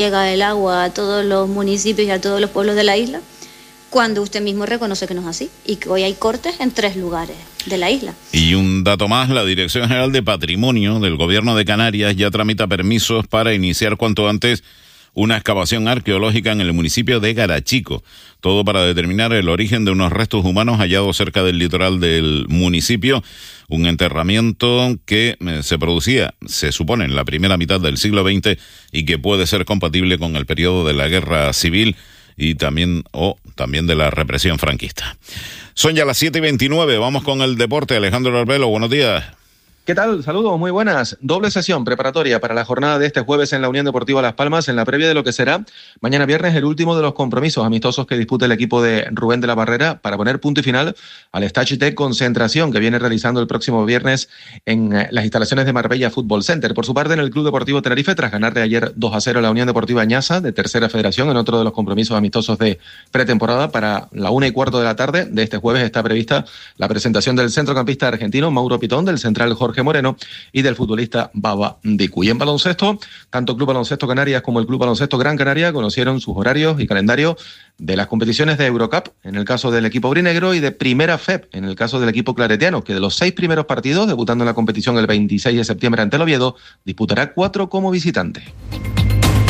llega el agua a todos los municipios y a todos los pueblos de la isla, cuando usted mismo reconoce que no es así y que hoy hay cortes en 3 lugares de la isla. Y un dato más, la Dirección General de Patrimonio del Gobierno de Canarias ya tramita permisos para iniciar cuanto antes una excavación arqueológica en el municipio de Garachico, todo para determinar el origen de unos restos humanos hallados cerca del litoral del municipio, un enterramiento que se producía, se supone, en la primera mitad del siglo XX y que puede ser compatible con el periodo de la Guerra Civil y también de la represión franquista. Son ya las 7:29, vamos con el deporte. Alejandro Arbelo, buenos días. ¿Qué tal? Saludos, muy buenas. Doble sesión preparatoria para la jornada de este jueves en la Unión Deportiva Las Palmas, en la previa de lo que será mañana viernes el último de los compromisos amistosos que disputa el equipo de Rubén de la Barrera para poner punto y final al stage de concentración que viene realizando el próximo viernes en las instalaciones de Marbella Fútbol Center. Por su parte, en el Club Deportivo Tenerife, tras ganarle ayer 2-0 a la Unión Deportiva Añaza de Tercera Federación en otro de los compromisos amistosos de pretemporada, para la 1:15 de la tarde de este jueves está prevista la presentación del centrocampista argentino Mauro Pitón, del central Jorge Moreno y del futbolista Baba Dicu. Y en baloncesto, tanto Club Baloncesto Canarias como el Club Baloncesto Gran Canaria conocieron sus horarios y calendario de las competiciones de Eurocup, en el caso del equipo aurinegro, y de Primera FEP, en el caso del equipo claretiano, que de los 6 primeros partidos, debutando en la competición el 26 de septiembre ante el Oviedo, disputará 4 como visitante.